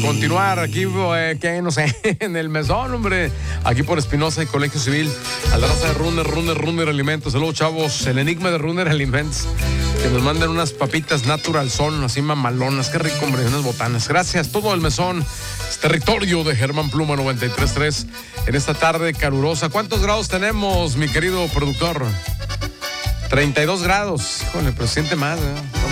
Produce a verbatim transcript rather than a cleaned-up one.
continuar aquí, eh, que no sé, en el mesón, hombre. Aquí por Espinosa y Colegio Civil. A la raza de Runner, Runner, Runner Alimentos. Saludos, chavos. El enigma de Runner Alimentos. Que nos manden unas papitas Natural Son, así mamalonas. Qué rico, hombre. Unas botanas. Gracias. Todo el mesón. Es territorio de Germán Pluma noventa y tres punto tres. En esta tarde calurosa. ¿Cuántos grados tenemos, mi querido productor? treinta y dos grados. Híjole, pero siente más, ¿eh?